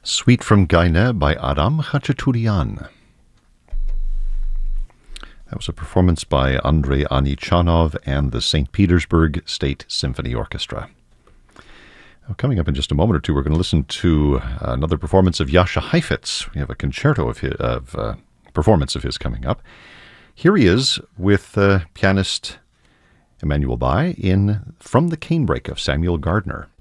Suite from Gaine by Aram Khachaturian. That was a performance by Andrei Anichanov and the St. Petersburg State Symphony Orchestra. Now, coming up in just a moment or two, we're going to listen to another performance of Jascha Heifetz. We have a concerto of performance of his coming up. Here he is with pianist Emanuel Bai in From the Canebrake of Samuel Gardner.